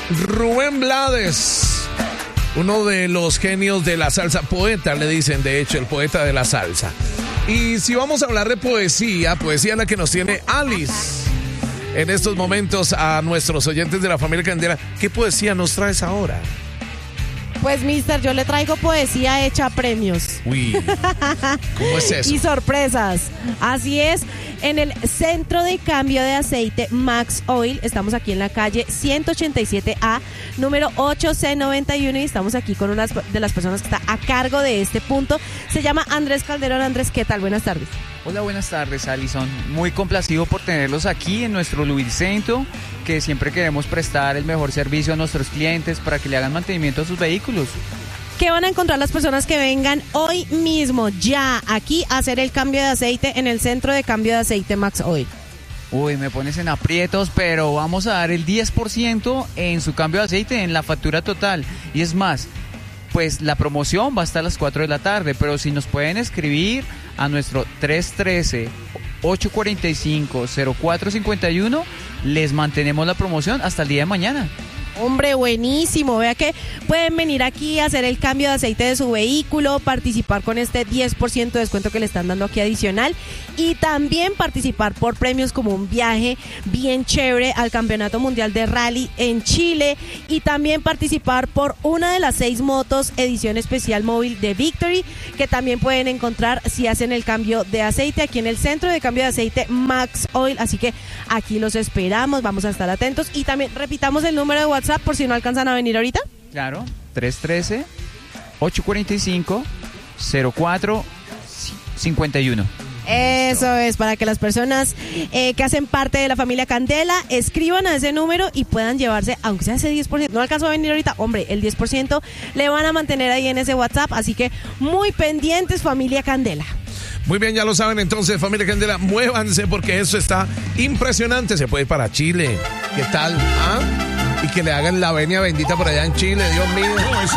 Rubén Blades, uno de los genios de la salsa, poeta le dicen, de hecho, el poeta de la salsa. Y si vamos a hablar de poesía la que nos tiene Alice en estos momentos a nuestros oyentes de la familia Candela. ¿Qué poesía nos traes ahora? Pues, mister, yo le traigo poesía hecha a premios. Uy, ¿cómo es eso? Y sorpresas. Así es, en el Centro de Cambio de Aceite Max Oil, estamos aquí en la calle 187A, número 8C91, y estamos aquí con una de las personas que está a cargo de este punto. Se llama Andrés Calderón. Andrés, ¿qué tal? Buenas tardes. Hola, buenas tardes, Alison. Muy complacido por tenerlos aquí en nuestro Lubricentro, que siempre queremos prestar el mejor servicio a nuestros clientes para que le hagan mantenimiento a sus vehículos. ¿Qué van a encontrar las personas que vengan hoy mismo, ya, aquí a hacer el cambio de aceite en el Centro de Cambio de Aceite Max Oil? Uy, me pones en aprietos, pero vamos a dar el 10% en su cambio de aceite en la factura total. Y es más, pues la promoción va hasta las 4 de la tarde, pero si nos pueden escribir a nuestro 313-845-0451, les mantenemos la promoción hasta el día de mañana. Hombre, buenísimo. Vea que pueden venir aquí a hacer el cambio de aceite de su vehículo, participar con este 10% de descuento que le están dando aquí adicional, y también participar por premios como un viaje bien chévere al Campeonato Mundial de Rally en Chile, y también participar por una de las 6 motos edición especial móvil de Victory, que también pueden encontrar si hacen el cambio de aceite aquí en el Centro de Cambio de Aceite Max Oil. Así que aquí los esperamos, vamos a estar atentos, y también repitamos el número de WhatsApp por si no alcanzan a venir ahorita. Claro, 313-845-0451. Eso es, para que las personas que hacen parte de la familia Candela escriban a ese número y puedan llevarse, aunque sea ese 10%. No alcanzó a venir ahorita, hombre, el 10% le van a mantener ahí en ese WhatsApp, así que muy pendientes, familia Candela. Muy bien, ya lo saben entonces, familia Candela, muévanse porque eso está impresionante. Se puede ir para Chile. ¿Qué tal? ¿Ah? Y que le hagan la venia bendita por allá en Chile, Dios mío.